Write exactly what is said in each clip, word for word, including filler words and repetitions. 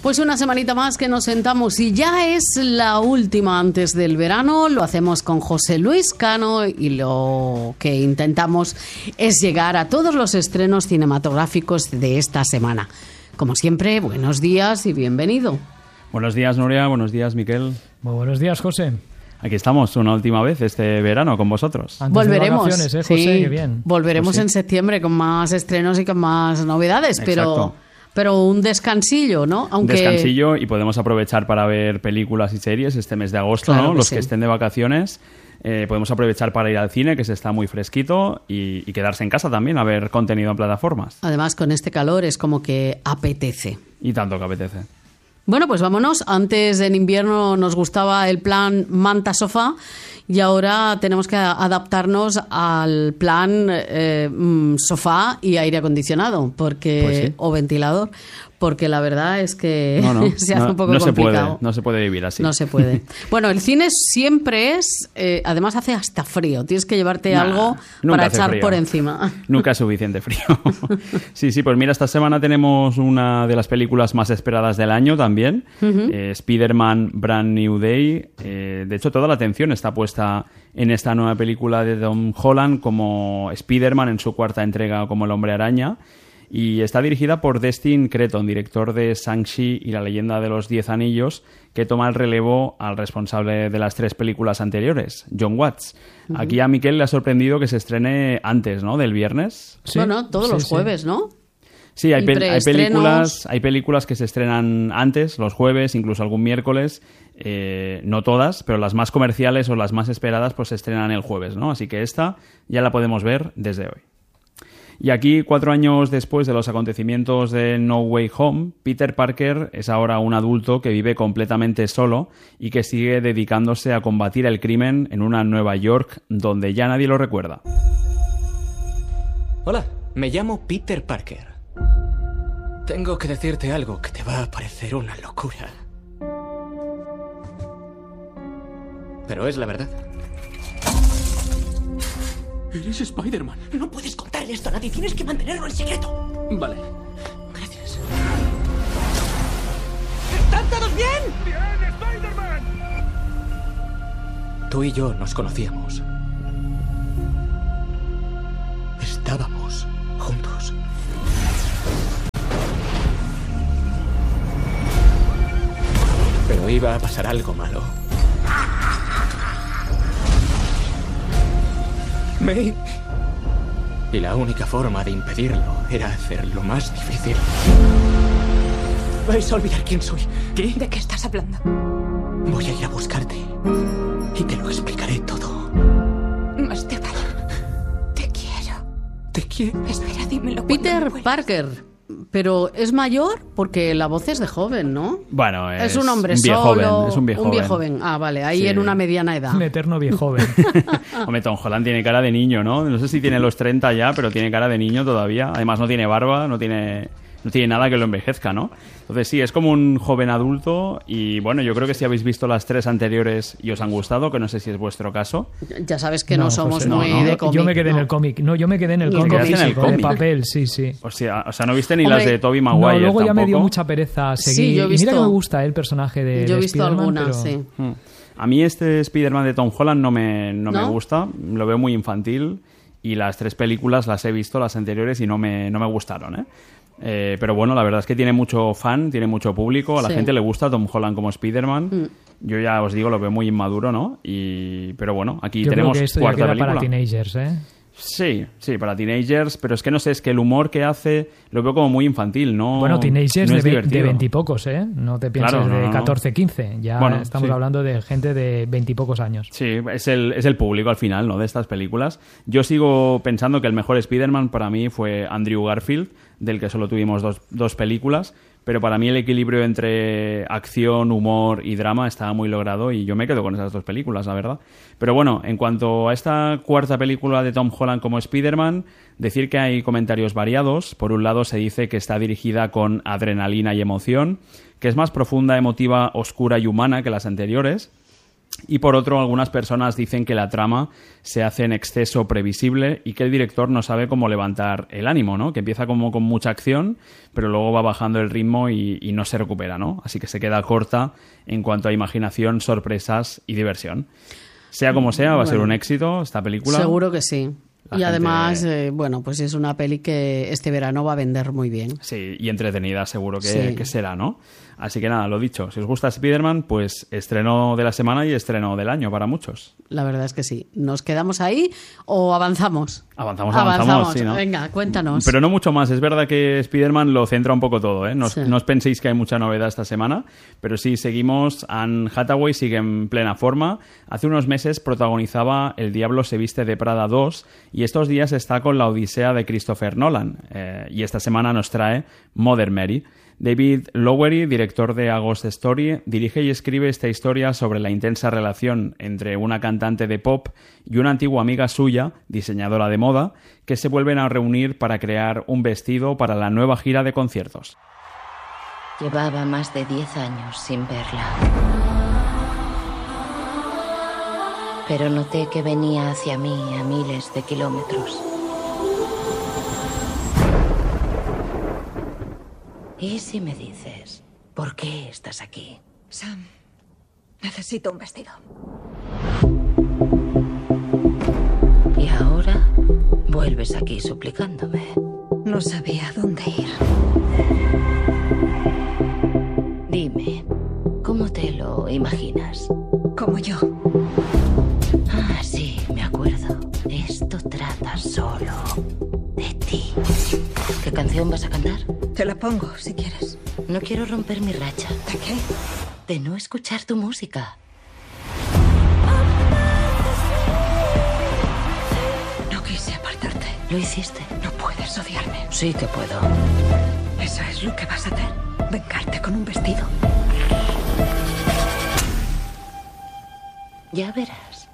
Pues una semanita más que nos sentamos y ya es la última antes del verano. Lo hacemos con José Luis Cano y lo que intentamos es llegar a todos los estrenos cinematográficos de esta semana. Como siempre, buenos días y bienvenido. Buenos días, Nuria. Buenos días, Miquel. Muy buenos días, José. Aquí estamos una última vez este verano con vosotros. Antes volveremos, de vacaciones, ¿eh, José? sí, Qué bien. volveremos Pues sí. en septiembre con más estrenos y con más novedades, pero... Exacto. Pero un descansillo, ¿no? Aunque... Descansillo y podemos aprovechar para ver películas y series este mes de agosto, Claro ¿no? que Los sí. que estén de vacaciones. Eh, podemos aprovechar para ir al cine, que se está muy fresquito, y, y quedarse en casa también a ver contenido en plataformas. Además, con este calor es como que apetece. Y tanto que apetece. Bueno, pues vámonos. Antes en invierno nos gustaba el plan manta sofá y ahora tenemos que adaptarnos al plan eh, sofá y aire acondicionado porque Pues sí. o ventilador, porque la verdad es que No, no, se hace no, un poco no se complicado. puede, no se puede vivir así. No se puede. Bueno, el cine siempre es... Eh, además hace hasta frío. Tienes que llevarte Nah, algo nunca para hace echar frío. por encima. Nunca es suficiente frío. Sí, sí, pues mira, esta semana tenemos una de las películas más esperadas del año también. Uh-huh. eh, Spider-Man Brand New Day. Eh, de hecho, toda la atención está puesta en esta nueva película de Tom Holland como Spider-Man en su cuarta entrega como el Hombre Araña. Y está dirigida por Destin Cretton, director de Shang-Chi y la leyenda de los Diez Anillos, que toma el relevo al responsable de las tres películas anteriores, John Watts. Uh-huh. Aquí a Miquel le ha sorprendido que se estrene antes, ¿no?, del viernes. Sí. Bueno, todos sí, los sí. jueves, ¿no? Sí, hay, pe- hay, preestrenos. películas, hay películas que se estrenan antes, los jueves, incluso algún miércoles. Eh, no todas, pero las más comerciales o las más esperadas pues se estrenan el jueves, ¿no? Así que esta ya la podemos ver desde hoy. Y aquí, cuatro años después de los acontecimientos de No Way Home, Peter Parker es ahora un adulto que vive completamente solo y que sigue dedicándose a combatir el crimen en una Nueva York donde ya nadie lo recuerda. Hola, me llamo Peter Parker. Tengo que decirte algo que te va a parecer una locura. Pero es la verdad. Eres Spider-Man. No puedes contarle esto a nadie, tienes que mantenerlo en secreto. Vale. Gracias. ¿Están todos bien? ¡Bien, Spider-Man! Tú y yo nos conocíamos. Estábamos juntos. Pero iba a pasar algo malo. May. Y la única forma de impedirlo era hacerlo más difícil. Vais a olvidar quién soy. ¿Qué? ¿De qué estás hablando? Voy a ir a buscarte y te lo explicaré todo. Más te vale. Te quiero. Te quiero. Espera, dímelo. cuando Peter me vuelvas. Parker, pero es mayor porque la voz es de joven, ¿no? Bueno, es, Es un hombre un viejo solo. joven, es un viejo un viejo joven. joven. Ah, vale, ahí Sí. en una mediana edad. Un eterno viejo joven. Hombre, Tom Holland tiene cara de niño, ¿no? No sé si tiene los treinta ya, pero tiene cara de niño todavía. Además no tiene barba, no tiene, no tiene nada que lo envejezca, ¿no? Entonces sí, es como un joven adulto y bueno, yo creo que si habéis visto las tres anteriores y os han gustado, que no sé si es vuestro caso. Ya sabes que no, somos José, muy no, no. de Yo- cómic. Yo me quedé en no. el cómic. No, yo me quedé en el ¿Te cómic quedaste en el físico, de cómic? papel, sí, sí. O sea, o sea no viste ni Hombre, las de Tobey No, Maguire luego ya me dio tampoco. mucha pereza seguir. Sí, yo he Y mira visto- que me gusta el personaje de, Yo he de visto Spider-Man, algunas, pero- sí. Hmm. A mí este Spider-Man de Tom Holland no me, no me ¿No? gusta, lo veo muy infantil y las tres películas las he visto, las anteriores, y no me, no me gustaron, ¿eh? Eh, pero bueno, la verdad es que tiene mucho fan, tiene mucho público, a la Sí. gente le gusta Tom Holland como Spider-Man. Mm. Yo ya os digo, lo veo muy inmaduro, ¿no? Y, pero bueno, aquí Yo creo tenemos que esto ya cuarta queda película. para teenagers, ¿eh? Sí, sí, para teenagers, pero es que no sé, es que el humor que hace lo veo como muy infantil, ¿no? Bueno, teenagers no es de, ve- divertido. de veintipocos, ¿eh? No te pienses Claro, no, de no, no. catorce, quince. Ya Bueno, estamos sí. hablando de gente de veintipocos años. Sí, es el, es el público al final, ¿no?, de estas películas. Yo sigo pensando que el mejor Spider-Man para mí fue Andrew Garfield, del que solo tuvimos dos, dos películas, pero para mí el equilibrio entre acción, humor y drama está muy logrado y yo me quedo con esas dos películas, la verdad. Pero bueno, en cuanto a esta cuarta película de Tom Holland como Spider-Man, decir que hay comentarios variados. Por un lado se dice que está dirigida con adrenalina y emoción, que es más profunda, emotiva, oscura y humana que las anteriores. Y por otro, algunas personas dicen que la trama se hace en exceso previsible y que el director no sabe cómo levantar el ánimo, ¿no? Que empieza como con mucha acción, pero luego va bajando el ritmo y, y no se recupera, ¿no? Así que se queda corta en cuanto a imaginación, sorpresas y diversión. Sea como sea, va a ser un éxito esta película. Seguro que sí. La y gente... además, eh, bueno, pues es una peli que este verano va a vender muy bien. Sí, y entretenida seguro que, Sí. que será, ¿no? Así que nada, lo dicho, si os gusta Spider-Man, pues estreno de la semana y estreno del año para muchos. La verdad es que sí. ¿Nos quedamos ahí o avanzamos? Avanzamos, avanzamos, sí, ¿no? Venga, cuéntanos. Pero no mucho más. Es verdad que Spider-Man lo centra un poco todo, ¿eh? No, os- Sí. no os penséis que hay mucha novedad esta semana, pero sí, seguimos. Anne Hathaway sigue en plena forma. Hace unos meses protagonizaba El Diablo se viste de Prada dos y estos días está con La Odisea de Christopher Nolan. Eh, y esta semana nos trae Mother Mary. David Lowery, director de A Ghost Story, dirige y escribe esta historia sobre la intensa relación entre una cantante de pop y una antigua amiga suya, diseñadora de moda, que se vuelven a reunir para crear un vestido para la nueva gira de conciertos. Llevaba más de diez años sin verla. Pero noté que venía hacia mí a miles de kilómetros. ¿Y si me dices por qué estás aquí? Sam, necesito un vestido. Y ahora vuelves aquí suplicándome. No sabía dónde ir. Dime, ¿cómo te lo imaginas? Como yo. Ah, sí, me acuerdo. Esto trata solo de ti. ¿Qué canción vas a cantar? Te la pongo si quieres. No quiero romper mi racha ¿De qué? de no escuchar tu música. No quise apartarte. ¿Lo hiciste? No puedes odiarme. Sí que puedo. ¿Eso es lo que vas a hacer? ¿Vengarte con un vestido? Ya verás.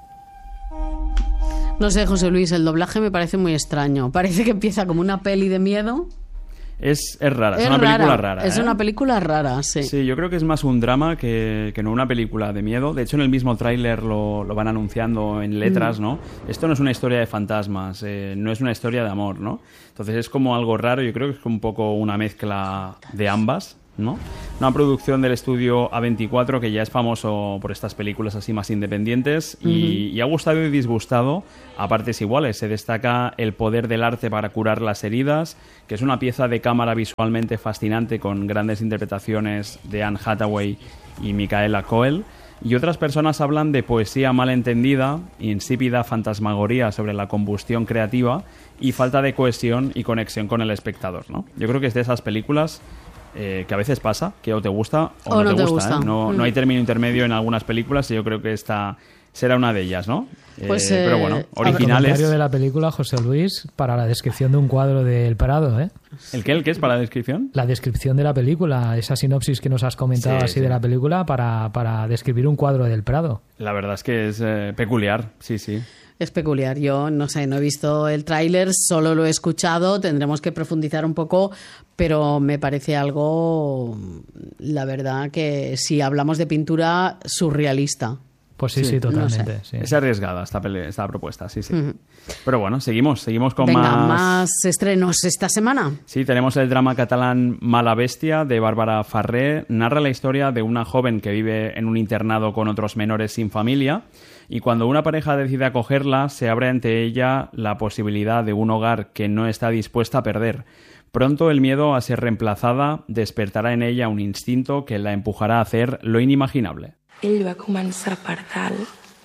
No sé, José Luis, el doblaje me parece muy extraño. Parece que empieza como una peli de miedo. Es, es rara, es, una película rara. Es ¿eh? una película rara, sí. Sí, yo creo que es más un drama que, que no una película de miedo. De hecho, en el mismo tráiler lo, lo van anunciando en letras, ¿no? Esto no es una historia de fantasmas, eh, no es una historia de amor, ¿no? Entonces es como algo raro, yo creo que es un poco una mezcla de ambas, ¿no? Una producción del estudio A veinticuatro que ya es famoso por estas películas así más independientes y, uh-huh. y ha gustado y disgustado a partes iguales. Se destaca el poder del arte para curar las heridas, que es una pieza de cámara visualmente fascinante con grandes interpretaciones de Anne Hathaway y Micaela Coel. Y otras personas hablan de poesía mal entendida, insípida fantasmagoría sobre la combustión creativa y falta de cohesión y conexión con el espectador, ¿no? Yo creo que es de esas películas Eh, que a veces pasa, que o te gusta o, o no, no te, te gusta, gusta. ¿eh? no, mm. no hay término intermedio en algunas películas y yo creo que esta será una de ellas, ¿no? Pues, eh, eh, pero bueno, El originales. comentario de la película, José Luis, para la descripción de un cuadro del Prado, ¿eh? ¿El qué? ¿El qué es para la descripción? La descripción de la película, esa sinopsis que nos has comentado Sí, así sí. de la película para, para describir un cuadro del Prado. La verdad es que es eh, peculiar, sí, sí. Es peculiar. Yo no sé, no he visto el tráiler, solo lo he escuchado. Tendremos que profundizar un poco, pero me parece algo, la verdad, que si hablamos de pintura, surrealista. Pues sí, Sí, sí, totalmente. no sé. sí. Es arriesgada esta, pele- esta propuesta, sí, sí. Ujú. Pero bueno, seguimos, seguimos con Venga, más... más estrenos esta semana. Sí, tenemos el drama catalán Mala Bestia de Bárbara Farré. Narra la historia de una joven que vive en un internado con otros menores sin familia y cuando una pareja decide acogerla se abre ante ella la posibilidad de un hogar que no está dispuesta a perder. Pronto el miedo a ser reemplazada despertará en ella un instinto que la empujará a hacer lo inimaginable. Ell va començar per dalt,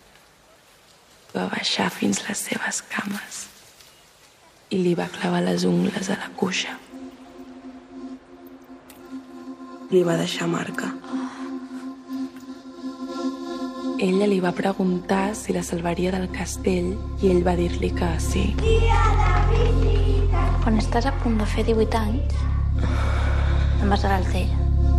va baixar fins les seves cames i li va clavar les ungles a la cuixa. Li va deixar marca. Ella li va preguntar si la salvaria del castell i ell va dir-li que sí. Quan estàs a punt de fer divuit anys, te'n vas a l'Altell.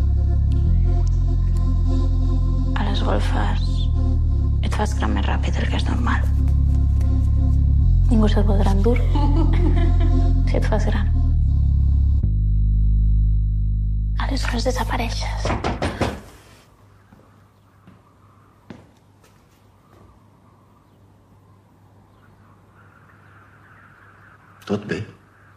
A les golfes et fas gran més ràpid del que és normal. Ningú se't voldrà endur si et fas gran. Aleshores desapareixes. tot bé?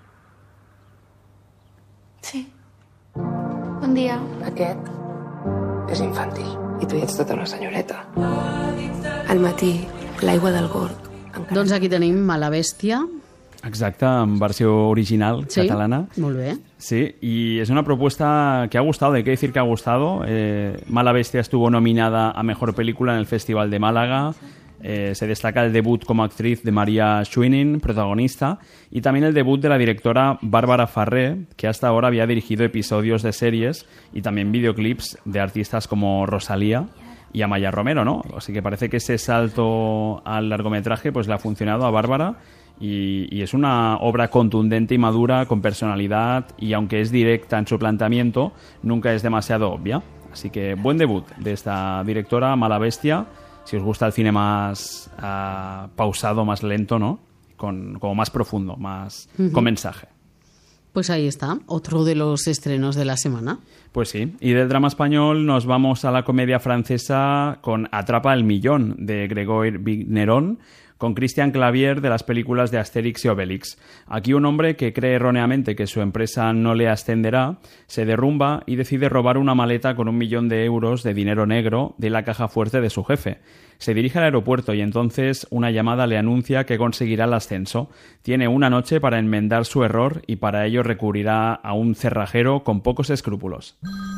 Sí. Bon dia. Aquest és infantil. I tu hi ets tota una senyoreta. Al matí, l'aigua del Gorg. Encara... Doncs aquí tenim Mala Bèstia. Exacte, en versió original Sí, catalana. molt bé. Sí, y es una propuesta que ha gustado, hay que decir que ha gustado. Eh, Mala Bestia estuvo nominada a Mejor Película en el Festival de Málaga. Eh, se destaca el debut como actriz de María Schwinin, protagonista, y también el debut de la directora Bárbara Farré, que hasta ahora había dirigido episodios de series y también videoclips de artistas como Rosalía y Amaya Romero, ¿no? Así que parece que ese salto al largometraje pues le ha funcionado a Bárbara. Y, y es una obra contundente y madura, con personalidad, y aunque es directa en su planteamiento, nunca es demasiado obvia. Así que buen debut de esta directora, Mala Bestia, si os gusta el cine más uh, pausado, más lento, ¿no? Con, como más profundo, más uh-huh. con mensaje. Pues ahí está, otro de los estrenos de la semana. Pues sí, y del drama español nos vamos a la comedia francesa con Atrapa el Millón, de Grégoire Vigneron, con Christian Clavier de las películas de Asterix y Obelix. Aquí un hombre que cree erróneamente que su empresa no le ascenderá, se derrumba y decide robar una maleta con un millón de euros de dinero negro de la caja fuerte de su jefe. Se dirige al aeropuerto y entonces una llamada le anuncia que conseguirá el ascenso. Tiene una noche para enmendar su error y para ello recurrirá a un cerrajero con pocos escrúpulos.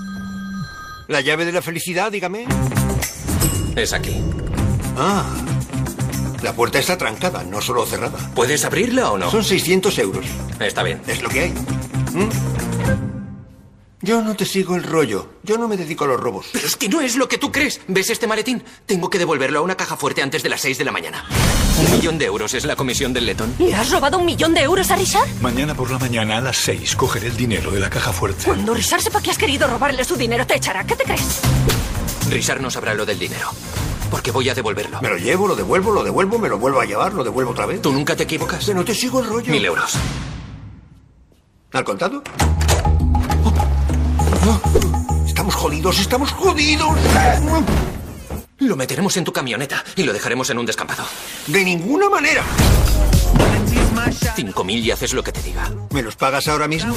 ¿La llave de la felicidad, dígame? Es aquí. Ah... La puerta está trancada, no solo cerrada. ¿Puedes abrirla o no? Son seiscientos euros. Está bien. Es lo que hay. ¿Mm? Yo no te sigo el rollo. Yo no me dedico a los robos. Pero es que no es lo que tú crees. ¿Ves este maletín? Tengo que devolverlo a una caja fuerte antes de las seis de la mañana. Un millón de euros es la comisión del letón. ¿Le has robado un millón de euros a Richard? Mañana por la mañana a las seis cogeré el dinero de la caja fuerte. Cuando Richard sepa que has querido robarle su dinero, te echará. ¿Qué te crees? Richard no sabrá lo del dinero. Porque voy a devolverlo. Me lo llevo, lo devuelvo, lo devuelvo, me lo vuelvo a llevar, lo devuelvo otra vez. ¿Tú nunca te equivocas? Que no te sigo el rollo. Mil euros. ¿Al contado? Oh. Oh. Estamos jodidos, estamos jodidos. Lo meteremos en tu camioneta y lo dejaremos en un descampado. De ninguna manera. Cinco mil y haces lo que te diga. ¿Me los pagas ahora mismo?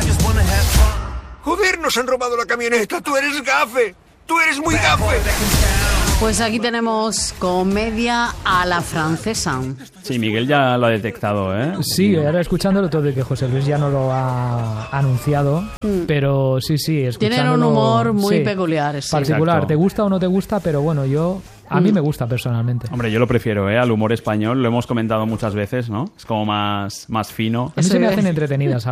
Joder, nos han robado la camioneta. Tú eres gafe. Tú eres muy gafe. Pues aquí tenemos comedia a la francesa. Sí, Miguel ya lo ha detectado, ¿eh? Sí, ahora escuchándolo todo de que José Luis ya no lo ha anunciado, mm. pero sí, sí, escuchándolo... Tienen un humor muy sí, peculiar. Sí. Particular, Exacto. Te gusta o no te gusta, pero bueno, yo... A mí me gusta personalmente. Hombre, yo lo prefiero, ¿eh? Al humor español, lo hemos comentado muchas veces, ¿no? Es como más, más fino. A mí se me hacen entretenidas